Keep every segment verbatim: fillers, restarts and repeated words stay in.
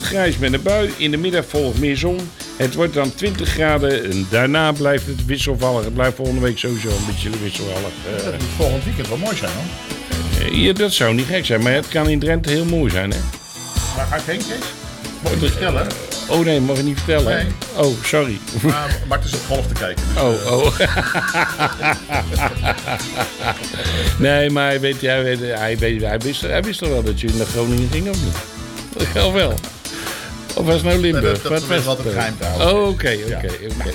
grijs met een bui. In de middag volgt meer zon. Het wordt dan twintig graden. En daarna blijft het wisselvallig. Het blijft volgende week sowieso een beetje wisselvallig. Uh, dat moet volgend weekend wel mooi zijn, hoor. Uh, ja, dat zou niet gek zijn. Maar het kan in Drenthe heel mooi zijn, hè? Waar ga ik heen, Kees? Mag je niet vertellen? Oh nee, mag je niet vertellen? Nee. Oh, sorry. Maar, maar het is op golf te kijken. Dus oh, oh. Nee, maar hij, weet, hij, weet, hij, weet, hij, wist, hij wist toch wel dat je naar Groningen ging, of niet? Of wel? Of was het nou Limburg? Dat, dat was wat een geheim te houden. Oh, oké, oké, oké.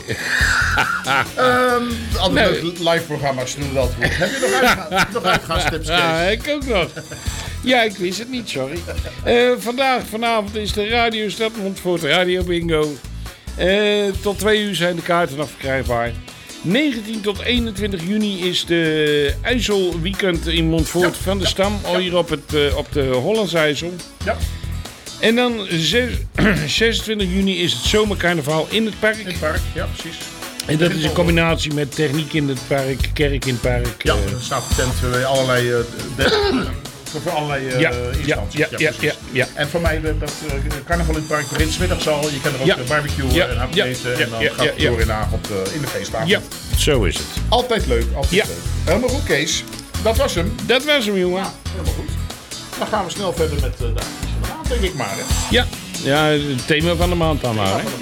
Andere live programma's doen we dat goed. Heb je nog, uitga- nog uitgaanstips, Kees? Ja, ik ook nog. Ja, ik wist het niet, sorry. Uh, vandaag, vanavond is de Radio Stad Montfort Radio Bingo. Uh, tot twee uur zijn de kaarten nog verkrijgbaar. negentien tot eenentwintig juni is de IJsselweekend in Montfort ja, van de ja, Stam. Ja. Hier op, het, uh, op de Hollandse IJssel. Ja. En dan zesentwintig juni is het zomercarnaval in het park. In het park, ja, precies. En dat is een combinatie met techniek in het park, kerk in het park. Ja, uh, er staat de tent bij allerlei... Uh, de, voor allerlei uh, ja, instanties. Ja, ja, ja, ja, ja. En voor mij, dat uh, carnaval in het park begint 's middags al. Je kan er ook ja. barbecuen ja. en hapjes ja. eten. Ja. En dan ja. gaat het ja. door in de avond uh, in de feestavond. Ja, zo is het. Altijd leuk, altijd ja. leuk. Helemaal goed, Kees. Dat was hem. Dat was hem, jongen. Ja, helemaal goed. Dan gaan we snel verder met uh, de acties van de maand, denk ik maar. Hè? Ja. ja, het thema van de maand dan maar. Hè?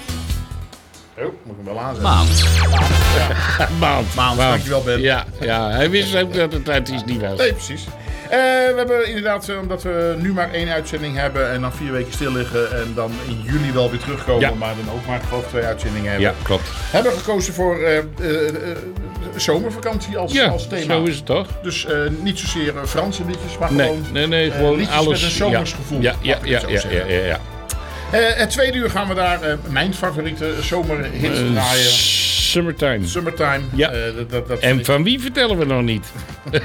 Oh, moet ik hem wel aanzetten. Maand. Maand. Ja. Maand. Maand, Maand. dankjewel Ben. Ja, ja, hij wist ook dat het uit iets niet was. Nee, precies. Uh, we hebben inderdaad, uh, omdat we nu maar één uitzending hebben en dan vier weken stil liggen en dan in juli wel weer terugkomen, ja. maar dan ook maar geloof twee uitzendingen hebben. Ja, klopt. Hebben we gekozen voor uh, uh, uh, zomervakantie als, ja, als thema. Zo is het toch? Dus uh, niet zozeer uh, Franse liedjes, maar nee, gewoon, nee, nee, gewoon uh, liedjes alles. met een zomers gevoel. Ja, ja, ja, ja, ja, ja, ja. Uh, het tweede uur gaan we daar uh, mijn favoriete zomerhits uh, draaien. Summertime. Summertime. Ja. Uh, dat, dat, dat en van wie vertellen we nog niet? uh,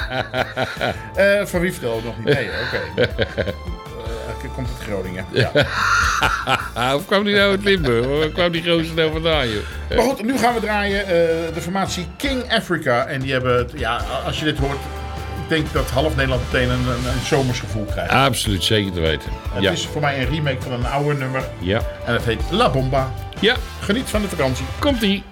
van wie vertellen we nog niet? Nee, oké. Okay. Uh, komt uit Groningen. Ja. Of kwam die nou uit Limburg? Of kwam die gozer nou vandaan, joh? Maar goed, nu gaan we draaien uh, de formatie King Africa. En die hebben, ja, als je dit hoort, ik denk dat half Nederland meteen een, een, een zomersgevoel krijgt. Absoluut, zeker te weten. Het ja. is voor mij een remake van een oude nummer. Ja. En het heet La Bomba. Ja. Geniet van de vakantie. Komt-ie.